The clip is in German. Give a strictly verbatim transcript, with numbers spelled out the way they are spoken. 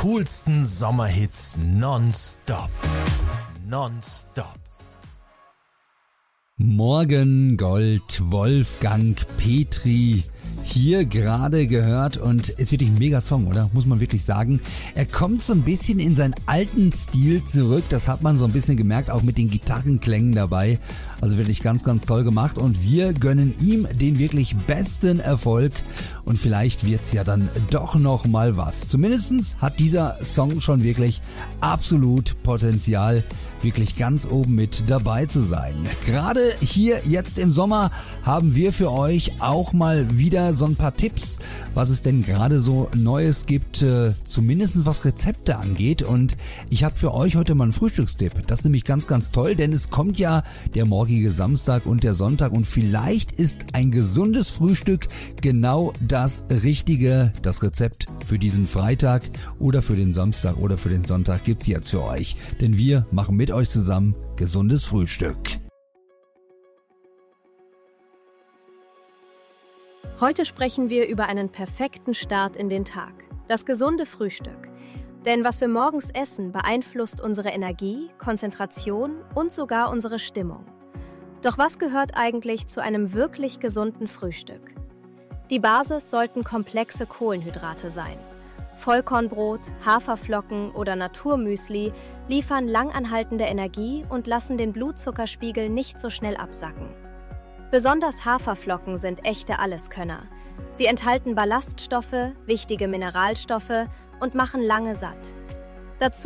coolsten Sommerhits nonstop. Nonstop. Morgengold, Wolfgang Petri, hier gerade gehört und ist wirklich ein mega Song, oder? Muss man wirklich sagen. Er kommt so ein bisschen in seinen alten Stil zurück, das hat man so ein bisschen gemerkt, auch mit den Gitarrenklängen dabei. Also wirklich ganz, ganz toll gemacht und wir gönnen ihm den wirklich besten Erfolg und vielleicht wird's ja dann doch noch mal was. Zumindest hat dieser Song schon wirklich absolut Potenzial, wirklich ganz oben mit dabei zu sein. Gerade hier jetzt im Sommer haben wir für euch auch mal wieder so ein paar Tipps, was es denn gerade so Neues gibt, äh, zumindest was Rezepte angeht. Und ich habe für euch heute mal einen Frühstückstipp. Das ist nämlich ganz, ganz toll, denn es kommt ja der morgige Samstag und der Sonntag und vielleicht ist ein gesundes Frühstück genau das Richtige. Das Rezept für diesen Freitag oder für den Samstag oder für den Sonntag gibt's jetzt für euch, denn wir machen mit euch zusammen gesundes Frühstück. Heute sprechen wir über einen perfekten Start in den Tag, das gesunde Frühstück. Denn was wir morgens essen, beeinflusst unsere Energie, Konzentration und sogar unsere Stimmung. Doch was gehört eigentlich zu einem wirklich gesunden Frühstück? Die Basis sollten komplexe Kohlenhydrate sein. Vollkornbrot, Haferflocken oder Naturmüsli liefern langanhaltende Energie und lassen den Blutzuckerspiegel nicht so schnell absacken. Besonders Haferflocken sind echte Alleskönner. Sie enthalten Ballaststoffe, wichtige Mineralstoffe und machen lange satt. Dazu